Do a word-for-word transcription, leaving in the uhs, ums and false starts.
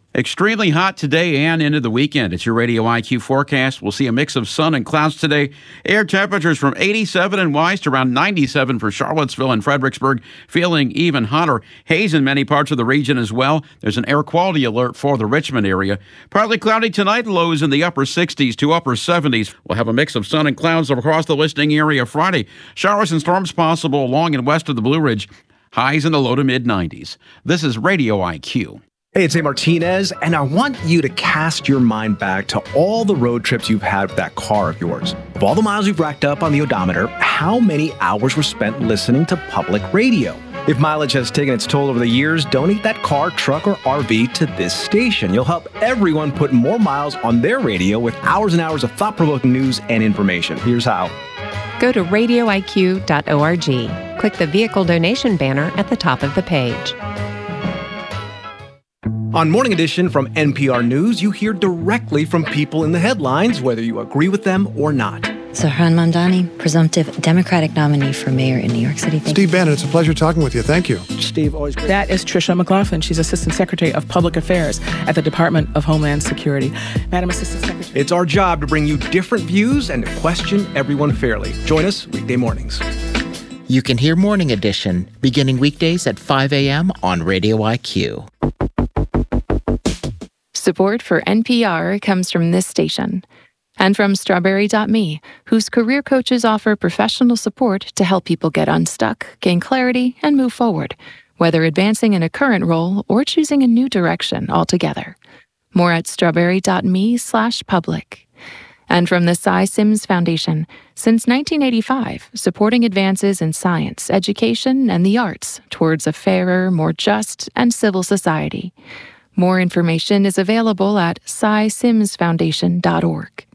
Extremely hot today and into the weekend. It's your Radio I Q forecast. We'll see a mix of sun and clouds today. Air temperatures from eighty-seven in Weiss to around ninety-seven for Charlottesville and Fredericksburg, feeling even hotter. Haze in many parts of the region as well. There's an air quality alert for the Richmond area. Partly cloudy tonight, lows in the upper sixties to upper seventies. We'll have a mix of sun and clouds across the listening area Friday. Showers and storms possible along and west of the Blue Ridge. Highs in the low to mid nineties. This is Radio I Q. Hey, it's A. Martinez, and I want you to cast your mind back to all the road trips you've had with that car of yours. Of all the miles you've racked up on the odometer, how many hours were spent listening to public radio? If mileage has taken its toll over the years, donate that car, truck, or R V to this station. You'll help everyone put more miles on their radio with hours and hours of thought-provoking news and information. Here's how. Go to radio I Q dot org. Click the vehicle donation banner at the top of the page. On Morning Edition from N P R News, you hear directly from people in the headlines, whether you agree with them or not. Zohran Mamdani, presumptive Democratic nominee for mayor in New York City. Thank Steve you. Bannon, it's a pleasure talking with you. Thank you. Steve, always great. That is Tricia McLaughlin. She's Assistant Secretary of Public Affairs at the Department of Homeland Security. Madam Assistant Secretary. It's our job to bring you different views and to question everyone fairly. Join us weekday mornings. You can hear Morning Edition beginning weekdays at five a.m. on Radio I Q. Support for N P R comes from this station and from Strawberry dot me, whose career coaches offer professional support to help people get unstuck, gain clarity, and move forward, whether advancing in a current role or choosing a new direction altogether. More at strawberry dot me slash public. And from the Cy Sims Foundation, since nineteen eighty-five, supporting advances in science, education, and the arts towards a fairer, more just, and civil society. More information is available at cy sims foundation dot org.